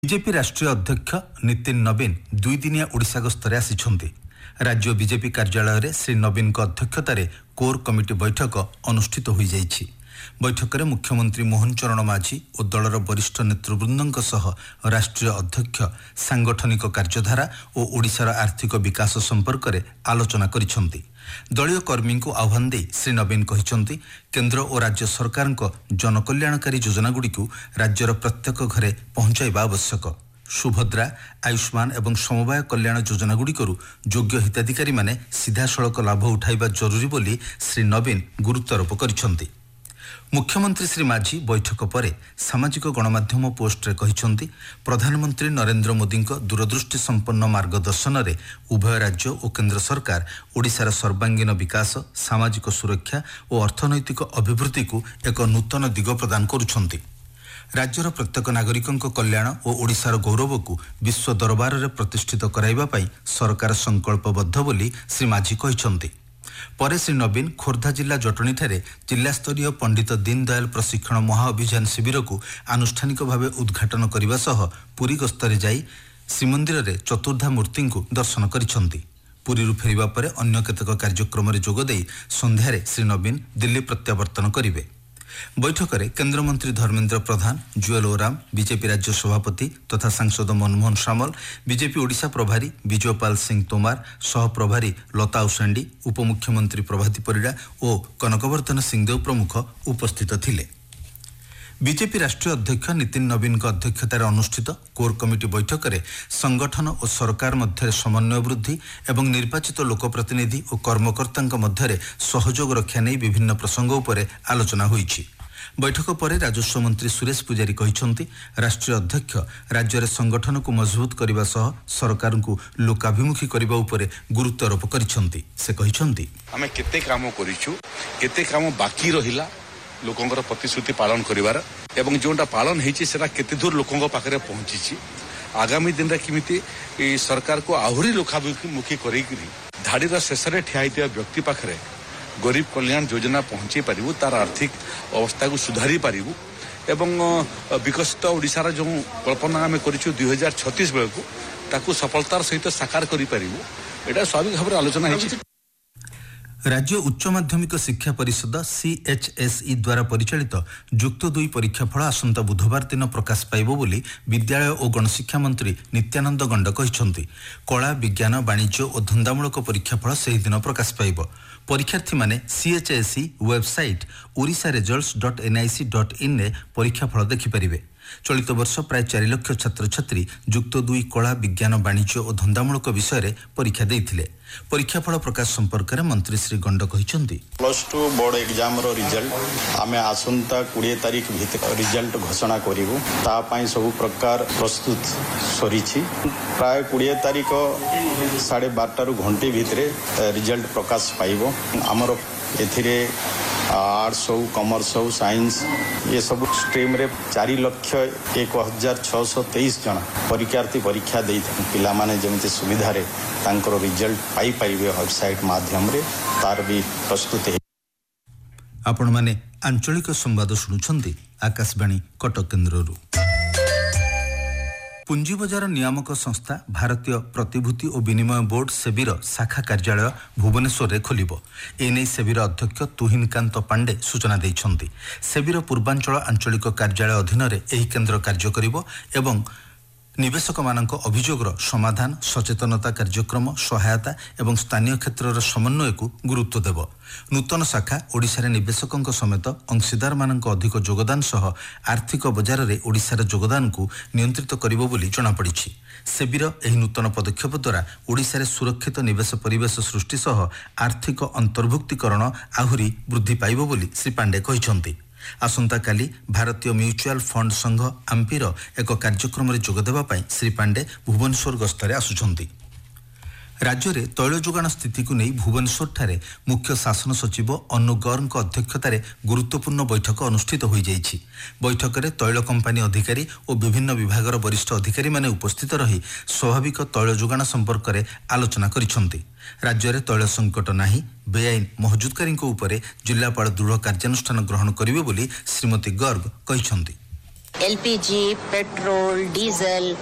BJP राष्ट्रीय अध्यक्ष नितिन नवीन 2 दिनिया ओडिशा गस्तरे आसिछन्ति। राज्य बीजेपी कार्यालय रे श्री नवीन को अध्यक्षतार कोर कमिटी बैठक अनुष्ठित होई जाइछि। बैठक में मुख्यमंत्री मोहन चरण माझी और दलर वरिष्ठ नेतृवृंद सह राष्ट्रीय अध्यक्ष सांगठनिक कार्यधारा और ओडिशार आर्थिक विकास संपर्क में आलोचना करिसेंति। दलीय कर्मी को आह्वान दे श्री नवीन कहिसेंति केंद्र और राज्य सरकार जनकल्याणकारी योजनागुड़ी राज्यर प्रत्येक घरे पहुंचाइबा आवश्यक। सुभद्रा, आयुष्मान एवं समवाय कल्याण योजनागुड़िकरू योग्य हिताधिकारी माने सीधासलख लाभ उठाइबा जरूरी बोली श्री नवीन गुरुत्वारोप करिसेंति। मुख्यमंत्री श्री माझी बैठक पर सामाजिक गणमाध्यम पोस्ट रे कहिसेंति प्रधानमंत्री नरेंद्र मोदी दूरदृष्टि संपन्न मार्गदर्शन रे उभय राज्य और केंद्र सरकार ओडिशार सर्वांगीन विकास, सामाजिक सुरक्षा और अर्थनैतिक अभिवृद्धि को एक नूतन दिग प्रदान करुछंती। राज्यर प्रत्येक नागरिकों कल्याण और ओडिशार गौरव को विश्व दरबार रे प्रतिष्ठित कराइबा पई सरकार संकल्पबद्ध बोली श्री माझी कहिसेंति। पर श्री नवीन खोर्धा जिला जटणी ठारे जिला स्तरीय पंडित दीनदयाल प्रशिक्षण महाअभियान शिविर को आनुष्ठानिक भाव उद्घाटन करने सह पुरी गस्तरे जाई श्रीमंदिर रे चतुर्धा मूर्ति को दर्शन करिसेंति। पुरी फेरिबा परे अन्य केतक कार्यक्रम रे जोग देई संध्यारे श्री नवीन दिल्ली प्रत्यावर्तन करिवे। बैठक में केन्द्रमंत्री धर्मेन्द्र प्रधान, जुएल ओराम, बीजेपी राज्य सभापति तथा सांसद मनमोहन सामल, बीजेपी ओडिशा प्रभारी विजयपाल सिंह तोमार, सह प्रभारी लता उसेंडी, उपमुख्यमंत्री प्रभाती परिडा और कनकवर्धन सिंहदेव प्रमुख उपस्थित थिले। बीजेपी राष्ट्रीय अध्यक्ष नितिन नवीन अध्यक्षतार अनुष्ठित कोर कमिटी बैठक में संगठन और सरकार मध्य समन्वय वृद्धि एवं निर्वाचित लोकप्रतिनिधि और कर्मकर्ता मध्य सहयोग रक्षा नहीं विभिन्न प्रसंग उपर आलोचना होईछि। बैठक पर राजस्व मंत्री सुरेश पुजारी कहिसेंति राष्ट्रीय अध्यक्ष राज्य रे संगठन को मजबूत करने सह सरकार को लोकाभिमुखी करने उपर गुरुत्वारोप करिसेंति। से कहिसेंति आमे केते काम करिछु, केते काम बाकी रहिला लोकंकर प्रतिश्रुति पालन करिवार एवं जोंटा पालन हेछि सेटा केते दूर लोकंक पाखरे पहुंचीछि। आगामी दिन रे किमिति सरकार को आहुरी लोकाभिमुखी करी धाड़ीर शेष रे ठिया हितिया व्यक्ति पाखरे गरीब कल्याण योजना पहुंची पारिबु, तार आर्थिक अवस्था को सुधारी पारिबु एवं विकसित ओडिशार जो कल्पना आमे करिछु 2036 बेलकू ताकू सफलतार सहित साकार करि पारिबु। एटा स्वाभाविक भाबरे आलोचना हेछि। राज्य उच्च माध्यमिक शिक्षा परिषद CHSE द्वारा परिचालित जुक्त 2 परीक्षाफल आसंता बुधवार दिन प्रकाश पाइब बोली विद्यालय और गणशिक्षा मंत्री नित्यानंद गंड कहिसेंति। कला, विज्ञान, वाणिज्य और धंदामूलक परीक्षाफल सही दिन प्रकाश पाइब। परीक्षार्थी माने CHSE वेबसाइट orisaresults.nic.in रे परीक्षाफल देखिपारे। चलित वर्ष प्राय 4 लाख छात्र छात्री जुक्त 2 कला, विज्ञान, वाणिज्य और धंदामूलक विषय परीक्षा देइथिले। परीक्षाफल प्रकाश संपर्क में मंत्री श्री गंड कहिसेंति +2 बोर्ड एग्जाम रो रिजल्ट आमे आसंता 20 तारिख भीतर रिजल्ट घोषणा करिवु। ता पई सब प्रकार प्रस्तुत सरीछि। प्राय 20 तारिख 12:30 रु घंटे भीतर रिजल्ट प्रकाश पाइबो। हमरो एथिरे आर्ट्स हो, कॉमर्स हो, साइंस ये सब स्ट्रीम रे 4,01,623 जन परीक्षार्थी परीक्षा दे पिला माने जमिति सुविधा रे तांकर रिजल्ट पाई पाइबे वेबसाइट माध्यम रे तार भी प्रस्तुत है। आपण माने आंचलिक संवाद सुनुछंती आकाशवाणी कटक केन्द्ररू। पुंजी बजार नियामक संस्था भारतीय प्रतिभूति और विनिमय बोर्ड सेबीर शाखा कार्यालय भुवनेश्वर में खोलिब। एने सेबीर अध्यक्ष तुहिनकांत पांडे सूचना देइछंती। सेबीर पूर्वांचल आंचलिक कार्यालय अधीन रे एही केन्द्र कार्य करिब एवं निवेशक मानक अभियोगर समाधान, सचेतनता कार्यक्रम, सहायता एवं स्थानीय क्षेत्र समन्वय को गुरुत्व देव। नूतन शाखा ओडिशा रे निवेशकों समेत अंशीदार मानक अधिक योगदान सह आर्थिक बजार रे ओडिशार योगदान को नियंत्रित करिबो बोली जणा पड़िछि। सेबीर एही नूतन पदक्षेप द्वारा ओडिशा रे सुरक्षित निवेश परिवेश सृष्टि सह आर्थिक अंतर्भुक्तिकरण आहुरी वृद्धि पाइबो बोली श्री पांडे कहिसेंति। आसंता काली भारतीय म्यूचुअल फंड संघ आम्पीर एक कार्यक्रम रे जोग देबा पई श्री पांडे भुवनेश्वर गस्तरे आसुछंती। राज्य में तैल जोगाण स्थिति को नहीं भुवनेश्वर ठारे मुख्य शासन सचिव अनु गौर अध्यक्षतार गुरुत्वपूर्ण बैठक अनुष्ठित हो जाइछि। बैठक में तैल कंपानी अधिकारी और विभिन्न विभागर वरिष्ठ अधिकारी माने उपस्थित रही स्वाभाविक तैल जोगाण संपर्क में आलोचना करिसेंति। राज्य में तैल संकट नहीं, बेआईन महजुदकारी उपरे जिलापाल दृढ़ कार्यानुष्ठान ग्रहण करिवे बोली Shrimati Garg कहिसेंति। LPG, petrol, diesel